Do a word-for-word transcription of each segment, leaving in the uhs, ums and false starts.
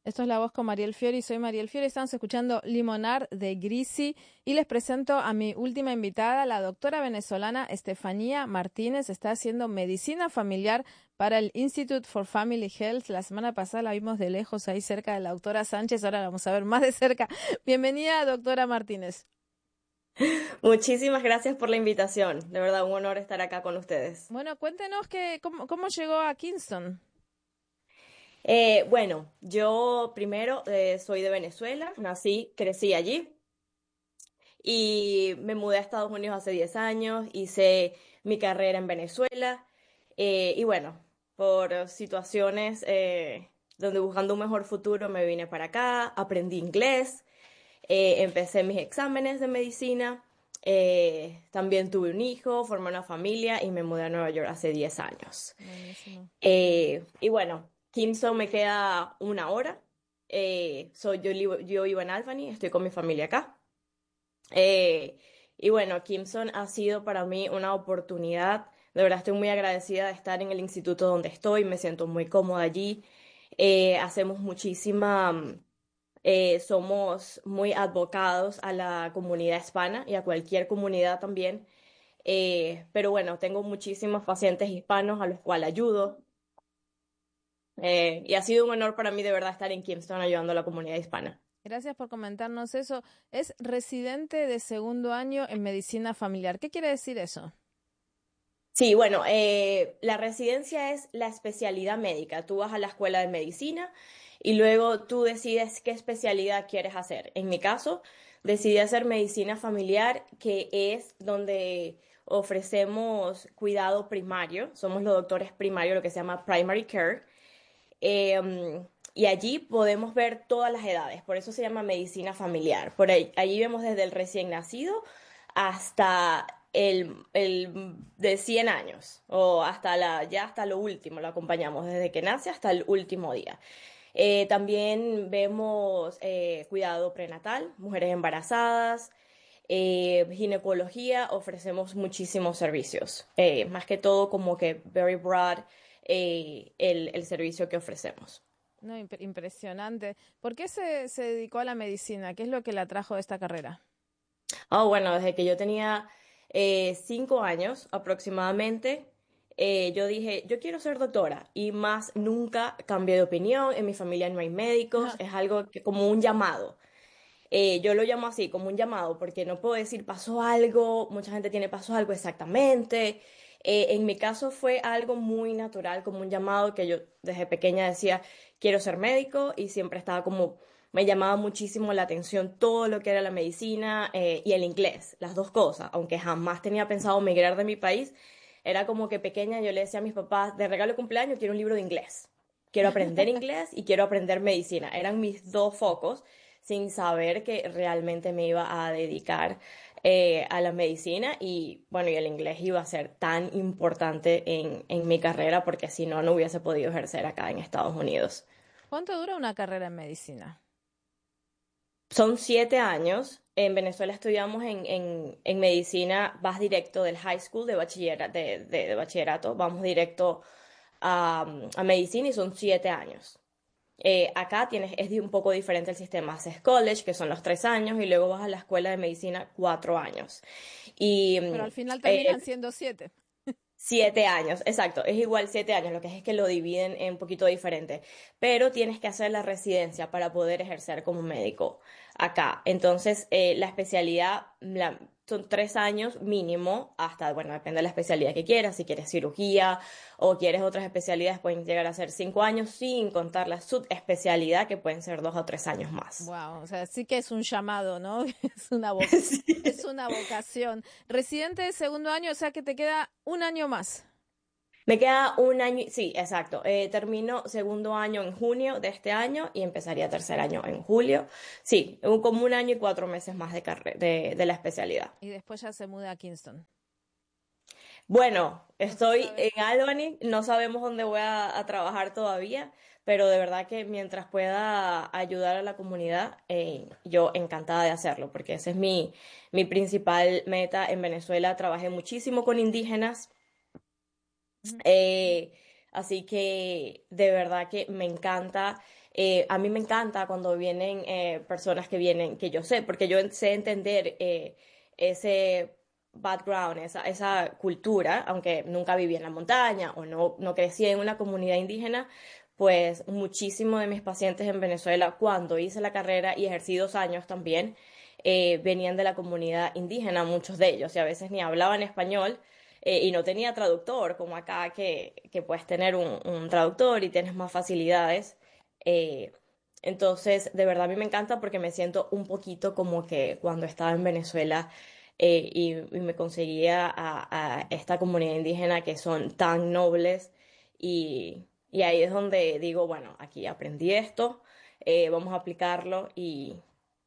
Esto es La Voz con Mariel Fiori, soy Mariel Fiori, estamos escuchando Limonar de Grisi y les presento a mi última invitada, la doctora venezolana Estefanía Martínez. Está haciendo medicina familiar para el Institute for Family Health. La semana pasada la vimos de lejos ahí cerca de la doctora Sánchez, ahora la vamos a ver más de cerca. Bienvenida, doctora Martínez. Muchísimas gracias por la invitación. De verdad, un honor estar acá con ustedes. Bueno, cuéntenos que, cómo, cómo llegó a Kingston. Eh, bueno, yo primero eh, soy de Venezuela, nací, crecí allí y me mudé a Estados Unidos hace diez años, hice mi carrera en Venezuela eh, y bueno, por situaciones eh, donde buscando un mejor futuro me vine para acá, aprendí inglés, eh, empecé mis exámenes de medicina, eh, también tuve un hijo, formé una familia y me mudé a Nueva York hace diez años. Buenísimo. Eh, y bueno, Kingston me queda una hora. Eh, soy, yo, li- yo vivo en Albany, estoy con mi familia acá. Eh, y bueno, Kingston ha sido para mí una oportunidad. De verdad estoy muy agradecida de estar en el instituto donde estoy, me siento muy cómoda allí. Eh, hacemos muchísima, mm, eh, somos muy advocados a la comunidad hispana y a cualquier comunidad también. Eh, pero bueno, tengo muchísimos pacientes hispanos a los cuales ayudo. Eh, y ha sido un honor para mí de verdad estar en Kingston ayudando a la comunidad hispana. Gracias por comentarnos eso. Es residente de segundo año en medicina familiar. ¿Qué quiere decir eso? Sí, bueno, eh, la residencia es la especialidad médica. Tú vas a la escuela de medicina y luego tú decides qué especialidad quieres hacer. En mi caso, decidí hacer medicina familiar, que es donde ofrecemos cuidado primario. Somos los doctores primarios, lo que se llama primary care. Eh, y allí podemos ver todas las edades, por eso se llama medicina familiar. Por ahí, allí vemos desde el recién nacido hasta el, el de cien años, o hasta la, ya hasta lo último, lo acompañamos desde que nace hasta el último día. Eh, también vemos eh, cuidado prenatal, mujeres embarazadas, eh, ginecología, ofrecemos muchísimos servicios, eh, más que todo como que very broad eh, el, el servicio que ofrecemos. No, imp- impresionante. ¿Por qué se, se dedicó a la medicina? ¿Qué es lo que la trajo de esta carrera? Ah, bueno, desde que yo tenía eh, cinco años aproximadamente, eh, yo dije, yo quiero ser doctora y más nunca cambié de opinión. En mi familia no hay médicos, es algo que como un llamado. Eh, yo lo llamo así, como un llamado, porque no puedo decir pasó algo, mucha gente tiene pasó algo exactamente. Eh, en mi caso fue algo muy natural, como un llamado que yo desde pequeña decía, quiero ser médico y siempre estaba como, me llamaba muchísimo la atención todo lo que era la medicina eh, y el inglés, las dos cosas, aunque jamás tenía pensado migrar de mi país, era como que pequeña yo le decía a mis papás, de regalo de cumpleaños quiero un libro de inglés. Quiero aprender inglés y quiero aprender medicina. Eran mis dos focos sin saber que realmente me iba a dedicar eh, a la medicina y bueno, y el inglés iba a ser tan importante en, en mi carrera porque si no, no hubiese podido ejercer acá en Estados Unidos. ¿Cuánto dura una carrera en medicina? Son siete años. En Venezuela estudiamos en, en, en medicina, vas directo del high school de, bachillera, de, de- de bachillerato, vamos directo a, a medicina y son siete años. Eh, acá tienes, es di- un poco diferente el sistema. Haces college, que son los tres años, y luego vas a la escuela de medicina cuatro años. Y Pero mm, al final terminan eh, siendo siete. Siete años, exacto, es igual siete años, lo que es, es que lo dividen en un poquito diferente, pero tienes que hacer la residencia para poder ejercer como médico acá. Entonces, eh, la especialidad la- son tres años mínimo, hasta, bueno, depende de la especialidad que quieras, si quieres cirugía o quieres otras especialidades, pueden llegar a ser cinco años, sin contar la subespecialidad, que pueden ser dos o tres años más. Wow, o sea, sí que es un llamado, ¿no? Es una vo- es una vocación. Residente de segundo año, o sea que te queda un año más. Me queda un año, y- sí, exacto. Eh, termino segundo año en junio de este año y empezaría tercer año en julio. Sí, un- como un año y cuatro meses más de, carre- de, de la especialidad. Y después ya se muda a Kingston. Bueno, No se estoy sabe. en Albany, no sabemos dónde voy a, a trabajar todavía, pero de verdad que mientras pueda ayudar a la comunidad, eh, yo encantada de hacerlo, porque ese es mi, mi principal meta en Venezuela. Trabajé muchísimo con indígenas. Ujú. Eh, Así que de verdad que me encanta. Eh, a mí me encanta cuando vienen eh, personas que vienen, que yo sé, porque yo sé entender eh, ese background, esa, esa cultura, aunque nunca viví en la montaña o no, no crecí en una comunidad indígena, pues muchísimos de mis pacientes en Venezuela, cuando hice la carrera y ejercí dos años también, eh, venían de la comunidad indígena, muchos de ellos, y a veces ni hablaban español. Eh, y no tenía traductor, como acá que, que puedes tener un, un traductor y tienes más facilidades. Eh, entonces, de verdad a mí me encanta porque me siento un poquito como que cuando estaba en Venezuela eh, y, y me conseguía a, a esta comunidad indígena que son tan nobles y, y ahí es donde digo, bueno, aquí aprendí esto, eh, vamos a aplicarlo y,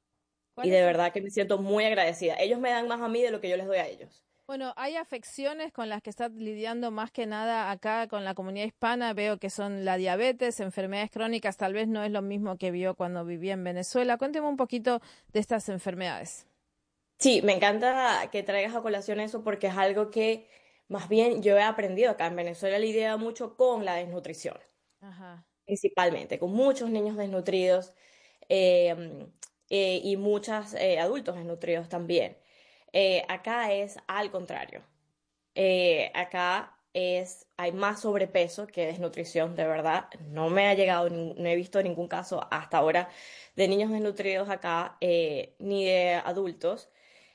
y ¿Cuáles de son? verdad que me siento muy agradecida. Ellos me dan más a mí de lo que yo les doy a ellos. Bueno, hay afecciones con las que está lidiando más que nada acá con la comunidad hispana. Veo que son la diabetes, enfermedades crónicas, tal vez no es lo mismo que vio cuando vivía en Venezuela. Cuénteme un poquito de estas enfermedades. Sí, me encanta que traigas a colación eso porque es algo que más bien yo he aprendido acá en Venezuela, lidia mucho con la desnutrición, Ajá. principalmente, con muchos niños desnutridos eh, eh, y muchos adultos desnutridos también. Eh, acá es al contrario. Eh, acá es, hay más sobrepeso que desnutrición, de verdad. No me ha llegado, nin- no he visto ningún caso hasta ahora de niños desnutridos acá, eh, ni de adultos.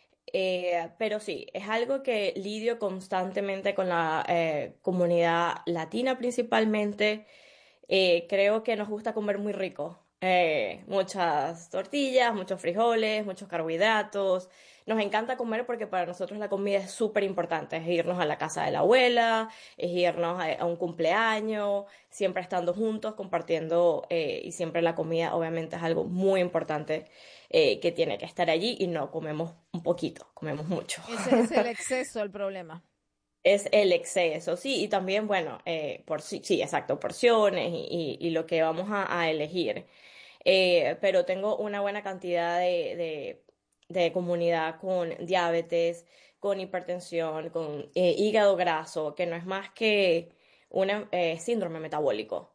Eh, pero sí, es algo que lidio constantemente con la eh, comunidad latina principalmente. Eh, creo que nos gusta comer muy rico. Eh, muchas tortillas, muchos frijoles, muchos carbohidratos. Nos encanta comer porque para nosotros la comida es súper importante. Es irnos a la casa de la abuela, es irnos a, a un cumpleaños, siempre estando juntos, compartiendo eh, y siempre la comida obviamente es algo muy importante eh, que tiene que estar allí y no comemos un poquito, comemos mucho. Ese es el exceso el problema. Es el exceso, sí, y también, bueno, eh, por, sí, sí, exacto, porciones y, y- y lo que vamos a, a elegir. Eh, pero tengo una buena cantidad de, de, de comunidad con diabetes, con hipertensión, con eh, hígado graso, que no es más que un síndrome metabólico.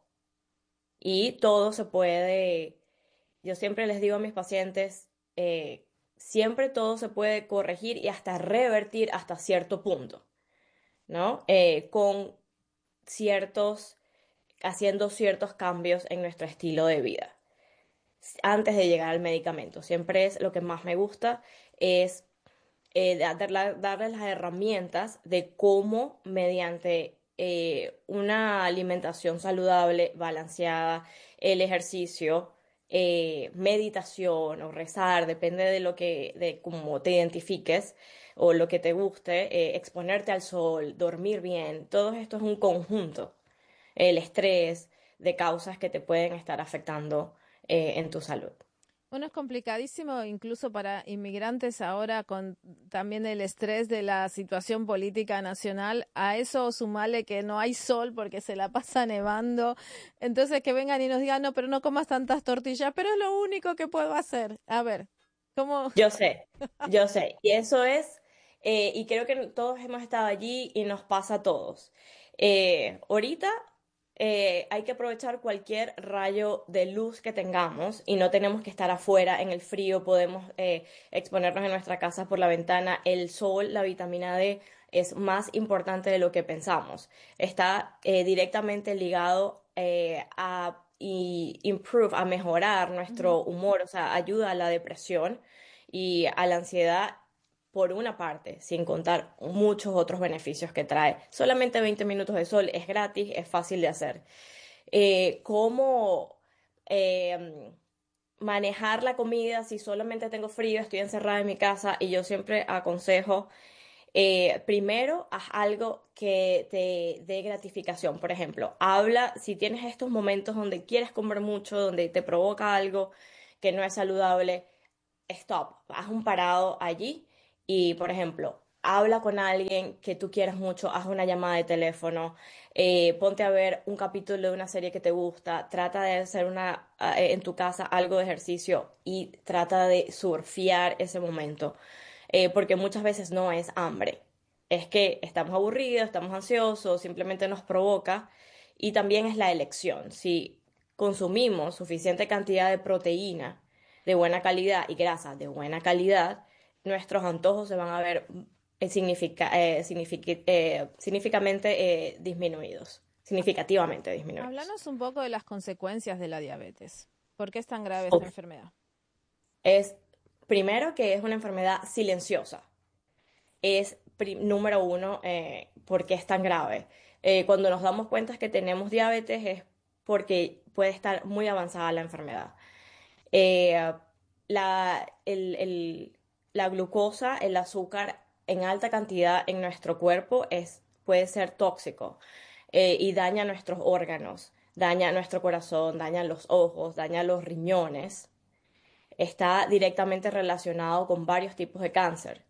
Y todo se puede, yo siempre les digo a mis pacientes, eh, siempre todo se puede corregir y hasta revertir hasta cierto punto. ¿No? Eh, con ciertos, haciendo ciertos cambios en nuestro estilo de vida antes de llegar al medicamento. Siempre es lo que más me gusta, es eh, darle- darles las herramientas de cómo mediante eh, una alimentación saludable, balanceada, el ejercicio, eh, meditación o rezar, depende de lo que, de cómo te identifiques o lo que te guste, eh, exponerte al sol, dormir bien, todo esto es un conjunto. El estrés de causas que te pueden estar afectando eh, en tu salud. Bueno, es complicadísimo incluso para inmigrantes ahora con también el estrés de la situación política nacional. A eso sumale que no hay sol porque se la pasa nevando. Entonces que vengan y nos digan, no, pero no comas tantas tortillas, pero es lo único que puedo hacer. A ver, ¿cómo? Yo sé, yo sé. Y eso es, eh, y creo que todos hemos estado allí y nos pasa a todos. Eh, ahorita eh, hay que aprovechar cualquier rayo de luz que tengamos y no tenemos que estar afuera en el frío, podemos eh, exponernos en nuestra casa por la ventana. El sol, la vitamina D es más importante de lo que pensamos. Está eh, directamente ligado eh, a y improve, a mejorar Ujú. nuestro humor, o sea, ayuda a la depresión y a la ansiedad por una parte, sin contar muchos otros beneficios que trae. Solamente veinte minutos de sol es gratis, es fácil de hacer. Eh, ¿cómo eh, manejar la comida si solamente tengo frío, estoy encerrada en mi casa? Y yo siempre aconsejo, eh, primero, haz algo que te dé gratificación. Por ejemplo, habla, si tienes estos momentos donde quieres comer mucho, donde te provoca algo que no es saludable, stop, haz un parado allí y, por ejemplo, habla con alguien que tú quieras mucho, haz una llamada de teléfono, eh, ponte a ver un capítulo de una serie que te gusta, trata de hacer una, eh, en tu casa algo de ejercicio y trata de surfear ese momento, eh, porque muchas veces no es hambre, es que estamos aburridos, estamos ansiosos, simplemente nos provoca. Y también es la elección. Si consumimos suficiente cantidad de proteína de buena calidad y grasa de buena calidad, nuestros antojos se van a ver eh, significa- eh, signifique- eh, significativamente eh, disminuidos, significativamente disminuidos. Háblanos un poco de las consecuencias de la diabetes. ¿Por qué es tan grave esta Uf. enfermedad? Es primero que es una enfermedad silenciosa. Es pri- número uno, eh, ¿por qué es tan grave? Eh, cuando nos damos cuenta que tenemos diabetes es porque puede estar muy avanzada la enfermedad. Eh, la, el- el- la glucosa, el azúcar en alta cantidad en nuestro cuerpo es, puede ser tóxico, eh, y daña nuestros órganos, daña nuestro corazón, daña los ojos, daña los riñones. Está directamente relacionado con varios tipos de cáncer.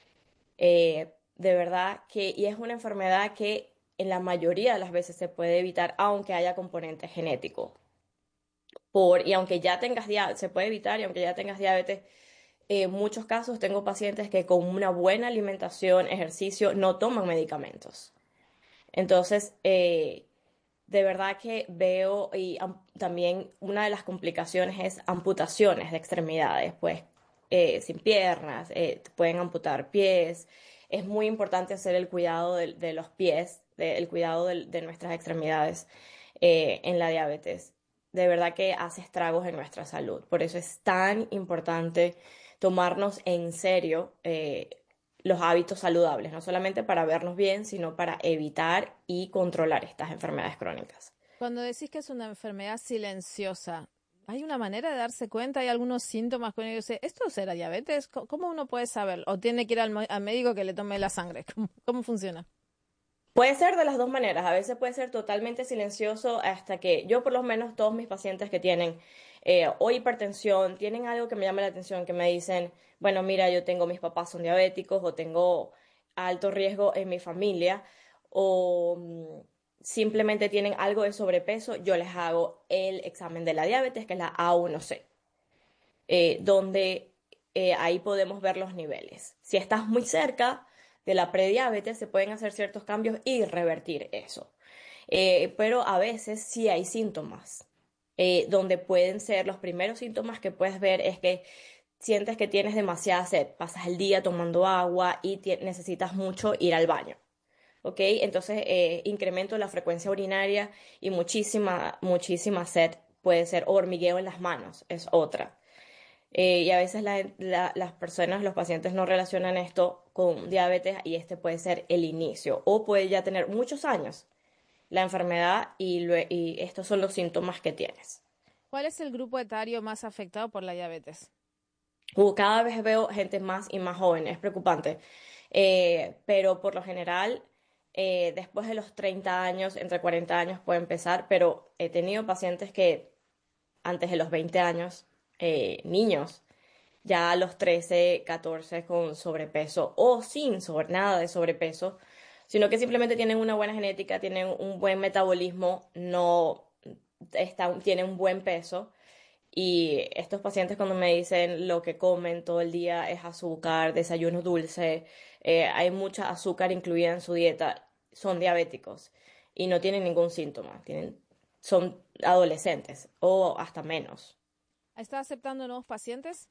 Eh, de verdad que, y es una enfermedad que en la mayoría de las veces se puede evitar aunque haya componente genético. Por, y aunque ya tengas diabetes, se puede evitar y aunque ya tengas diabetes, en muchos casos tengo pacientes que con una buena alimentación, ejercicio, no toman medicamentos. Entonces, eh, de verdad que veo y am- también una de las complicaciones es amputaciones de extremidades, pues eh, sin piernas, eh, te pueden amputar pies. Es muy importante hacer el cuidado de, de los pies, de- el cuidado del- de, nuestras extremidades eh, en la diabetes. De verdad que hace estragos en nuestra salud. Por eso es tan importante tomarnos en serio eh, los hábitos saludables, no solamente para vernos bien, sino para evitar y controlar estas enfermedades crónicas. Cuando decís que es una enfermedad silenciosa, ¿hay una manera de darse cuenta? ¿Hay algunos síntomas con ellos? ¿Esto será diabetes? Co- ¿Cómo uno puede saber? ¿O tiene que ir al, mo- al médico que le tome la sangre? ¿Cómo, cómo funciona? Puede ser de las dos maneras. A veces puede ser totalmente silencioso hasta que yo, por lo menos, todos mis pacientes que tienen eh, o hipertensión, tienen algo que me llama la atención, que me dicen, bueno, mira, yo tengo mis papás son diabéticos o tengo alto riesgo en mi familia o mm, simplemente tienen algo de sobrepeso, yo les hago el examen de la diabetes, que es la A uno C, eh, donde eh, ahí podemos ver los niveles. Si estás muy cerca de la prediabetes, se pueden hacer ciertos cambios y revertir eso. Eh, pero a veces sí hay síntomas, eh, donde pueden ser los primeros síntomas que puedes ver es que sientes que tienes demasiada sed, pasas el día tomando agua y tie- necesitas mucho ir al baño. ¿Ok? Entonces, eh, incremento la frecuencia urinaria y muchísima, muchísima sed. Puede ser hormigueo en las manos, es otra. Eh, y a veces la- la- las personas, los pacientes no relacionan esto con diabetes y este puede ser el inicio o puede ya tener muchos años la enfermedad y, lue- y estos son los síntomas que tienes. ¿Cuál es el grupo etario más afectado por la diabetes? Uh, cada vez veo gente más y más joven, es preocupante. Eh, pero por lo general, eh, después de los treinta años, entre cuarenta años puede empezar, pero he tenido pacientes que antes de los veinte años, eh, niños, ya a los trece, catorce con sobrepeso o sin sobre, nada de sobrepeso, sino que simplemente tienen una buena genética, tienen un buen metabolismo, no están, tienen un buen peso. Y estos pacientes cuando me dicen lo que comen todo el día es azúcar, desayuno dulce, eh, hay mucha azúcar incluida en su dieta, son diabéticos y no tienen ningún síntoma, tienen, son adolescentes o hasta menos. ¿Está aceptando nuevos pacientes?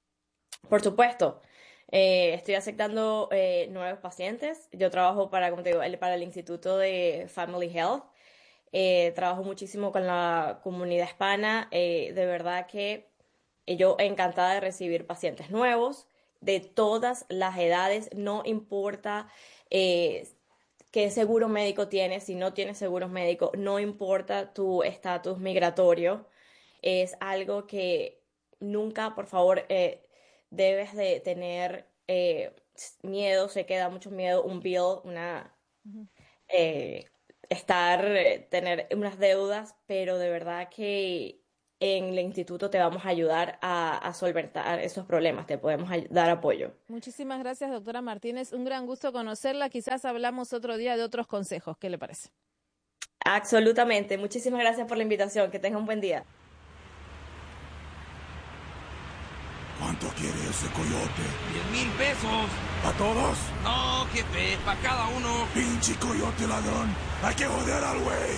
Por supuesto, eh, estoy aceptando eh, nuevos pacientes. Yo trabajo para, como te digo, el- para el Instituto de Family Health. Eh, trabajo muchísimo con la comunidad hispana. Eh, de verdad que eh, yo encantada de recibir pacientes nuevos de todas las edades. No importa eh, qué seguro médico tienes, si no tienes seguro médico, no importa tu estatus migratorio. Es algo que nunca, por favor, eh, debes de tener eh, miedo, se queda mucho miedo, un bill, una, Ujú. eh, estar, eh, tener unas deudas, pero de verdad que en el instituto te vamos a ayudar a, a solventar esos problemas, te podemos ay- dar apoyo. Muchísimas gracias, doctora Martínez. Un gran gusto conocerla. Quizás hablamos otro día de otros consejos. ¿Qué le parece? Absolutamente, muchísimas gracias por la invitación, que tenga un buen día. ¿Cuánto quiere ese coyote? ¡Diez mil pesos! ¿A todos? No, jefe, para cada uno. Pinche coyote ladrón. Hay que joder al güey.